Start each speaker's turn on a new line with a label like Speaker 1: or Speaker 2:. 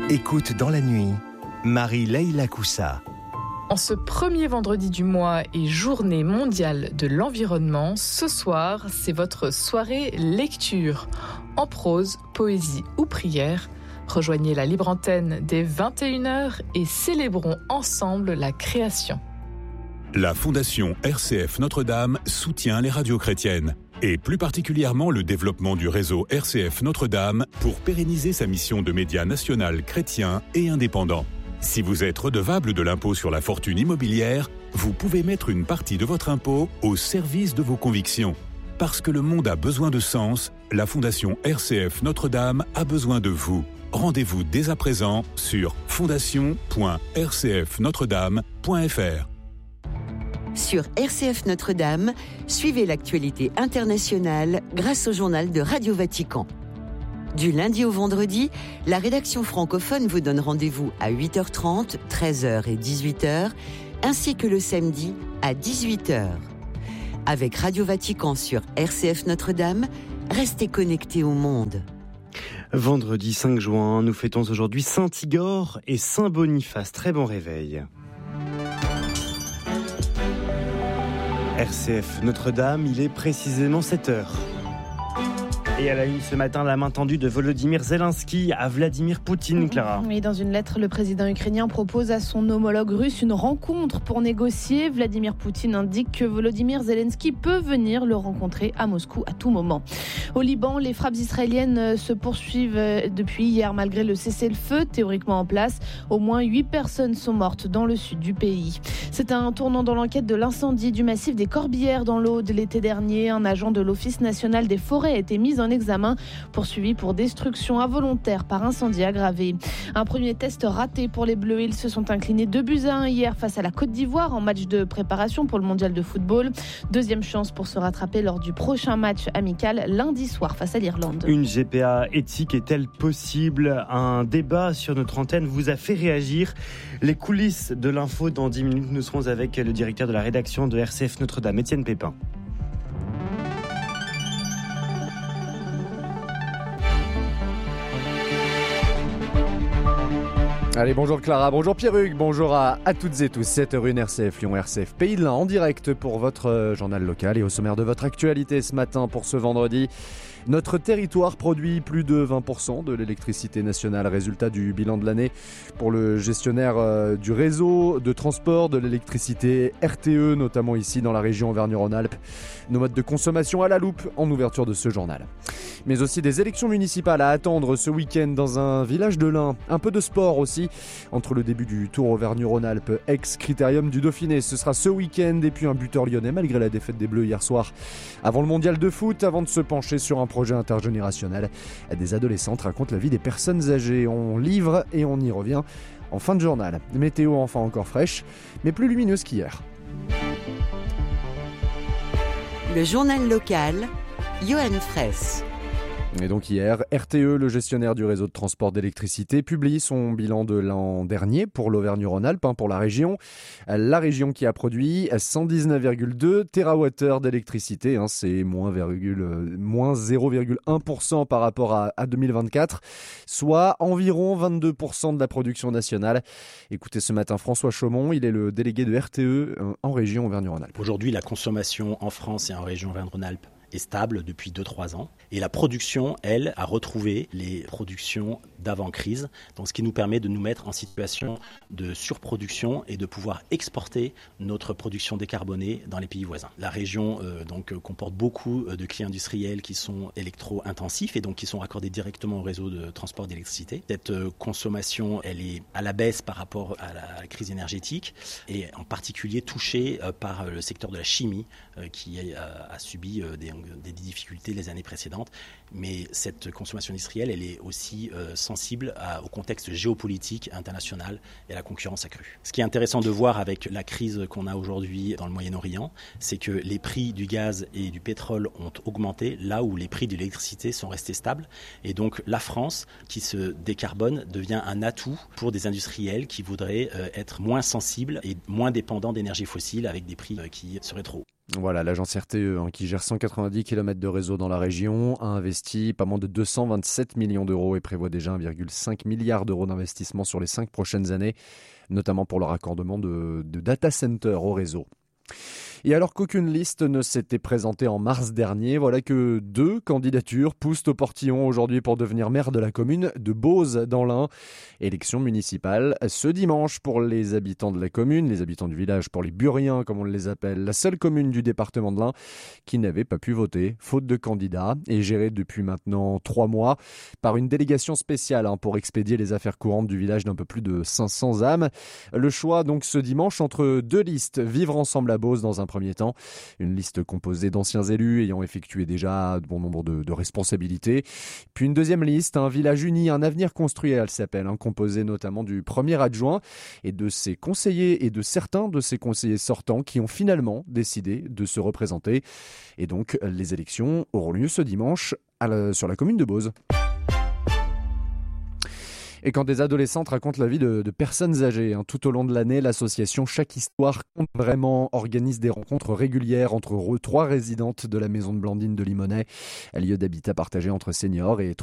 Speaker 1: Écoute dans la nuit, Marie-Leila Coussa.
Speaker 2: En ce premier vendredi du mois et journée mondiale de l'environnement, ce soir, c'est votre soirée lecture. En prose, poésie ou prière, rejoignez la libre antenne dès 21h et célébrons ensemble la création.
Speaker 3: La Fondation RCF Notre-Dame soutient les radios chrétiennes et plus particulièrement le développement du réseau RCF Notre-Dame pour pérenniser sa mission de média national chrétien et indépendant. Si vous êtes redevable de l'impôt sur la fortune immobilière, vous pouvez mettre une partie de votre impôt au service de vos convictions. Parce que le monde a besoin de sens, la Fondation RCF Notre-Dame a besoin de vous. Rendez-vous dès à présent sur fondation.rcfnotredame.fr.
Speaker 4: Sur RCF Notre-Dame, suivez l'actualité internationale grâce au journal de Radio Vatican. Du lundi au vendredi, la rédaction francophone vous donne rendez-vous à 8h30, 13h et 18h, ainsi que le samedi à 18h. Avec Radio Vatican sur RCF Notre-Dame, restez connectés au monde.
Speaker 5: Vendredi 5 juin, nous fêtons aujourd'hui Saint-Igor et Saint-Boniface. Très bon réveil. RCF Notre-Dame, il est précisément 7h. Et à la une ce matin, la main tendue de Volodymyr Zelensky à Vladimir Poutine, Clara.
Speaker 6: Oui, dans une lettre, le président ukrainien propose à son homologue russe une rencontre pour négocier. Vladimir Poutine indique que Volodymyr Zelensky peut venir le rencontrer à Moscou à tout moment. Au Liban, les frappes israéliennes se poursuivent depuis hier malgré le cessez-le-feu théoriquement en place. Au moins 8 personnes sont mortes dans le sud du pays. C'est un tournant dans l'enquête de l'incendie du massif des Corbières dans l'Aude l'été dernier. Un agent de l'Office national des forêts a été mis en examen, poursuivi pour destruction involontaire par incendie aggravé. Un premier test raté pour les Bleus. Ils se sont inclinés 2-1 hier face à la Côte d'Ivoire en match de préparation pour le mondial de football. Deuxième chance pour se rattraper lors du prochain match amical lundi soir face à l'Irlande.
Speaker 5: Une GPA éthique est-elle possible ? Un débat sur notre antenne vous a fait réagir. Les coulisses de l'info dans 10 minutes. Nous serons avec le directeur de la rédaction de RCF Notre-Dame, Étienne Pépin.
Speaker 7: Allez, bonjour Clara, bonjour Pierruc, bonjour à toutes et tous. 7h01 RCF Lyon, RCF Pays de l'Ain en direct pour votre journal local et au sommaire de votre actualité ce matin pour ce vendredi. Notre territoire produit plus de 20% de l'électricité nationale, résultat du bilan de l'année pour le gestionnaire du réseau de transport de l'électricité RTE, notamment ici dans la région Auvergne-Rhône-Alpes. Nos modes de consommation à la loupe en ouverture de ce journal. Mais aussi des élections municipales à attendre ce week-end dans un village de l'Ain. Un peu de sport aussi entre le début du Tour Auvergne-Rhône-Alpes, ex-critérium du Dauphiné. Ce sera ce week-end et puis un buteur lyonnais malgré la défaite des Bleus hier soir avant le mondial de foot, avant de se pencher sur un projet intergénérationnel. Des adolescentes racontent la vie des personnes âgées. On livre et on y revient en fin de journal. Météo enfin encore fraîche, mais plus lumineuse qu'hier.
Speaker 4: Le journal local, Johan Fraisse.
Speaker 7: Et donc hier, RTE, le gestionnaire du réseau de transport d'électricité, publie son bilan de l'an dernier pour l'Auvergne-Rhône-Alpes, pour la région. La région qui a produit 119,2 TWh d'électricité, c'est moins 0,1% par rapport à 2024, soit environ 22% de la production nationale. Écoutez ce matin François Chaumont, il est le délégué de RTE en région Auvergne-Rhône-Alpes.
Speaker 8: Aujourd'hui, la consommation en France et en région Auvergne-Rhône-Alpes est stable depuis 2-3 ans. Et la production, elle, a retrouvé les productions d'avant-crise. Donc, ce qui nous permet de nous mettre en situation de surproduction et de pouvoir exporter notre production décarbonée dans les pays voisins. La région comporte beaucoup de clients industriels qui sont électro-intensifs et donc qui sont raccordés directement au réseau de transport d'électricité. Cette consommation, elle est à la baisse par rapport à la crise énergétique et en particulier touchée par le secteur de la chimie qui a subi des difficultés les années précédentes. Mais cette consommation industrielle, elle est aussi sensible au contexte géopolitique international et à la concurrence accrue. Ce qui est intéressant de voir avec la crise qu'on a aujourd'hui dans le Moyen-Orient, c'est que les prix du gaz et du pétrole ont augmenté là où les prix de l'électricité sont restés stables. Et donc la France, qui se décarbone, devient un atout pour des industriels qui voudraient être moins sensibles et moins dépendants d'énergie fossile avec des prix qui seraient trop hauts.
Speaker 7: Voilà, l'agence RTE qui gère 190 km de réseau dans la région a investi pas moins de 227 millions d'euros et prévoit déjà 1,5 milliard d'euros d'investissement sur les 5 prochaines années, notamment pour le raccordement de data centers au réseau. Et alors qu'aucune liste ne s'était présentée en mars dernier, voilà que 2 candidatures poussent au portillon aujourd'hui pour devenir maire de la commune de Beauce dans l'Ain. Élection municipale ce dimanche pour les habitants de la commune, les habitants du village pour les Buriens comme on les appelle, la seule commune du département de l'Ain qui n'avait pas pu voter, faute de candidats, et gérée depuis maintenant 3 mois par une délégation spéciale pour expédier les affaires courantes du village d'un peu plus de 500 âmes. Le choix donc ce dimanche entre 2 listes, Vivre ensemble à Beauce dans un premier temps, une liste composée d'anciens élus ayant effectué déjà bon nombre de responsabilités, puis une deuxième liste, un village uni, un avenir construit, elle s'appelle, composée notamment du premier adjoint et de ses conseillers et de certains de ses conseillers sortants qui ont finalement décidé de se représenter. Et donc les élections auront lieu ce dimanche sur la commune de Beauce. Et quand des adolescentes racontent la vie de personnes âgées, tout au long de l'année, l'association Chaque Histoire compte vraiment organise des rencontres régulières entre 3 résidentes de la maison de Blandine de Limonest, un lieu d'habitat partagé entre seniors et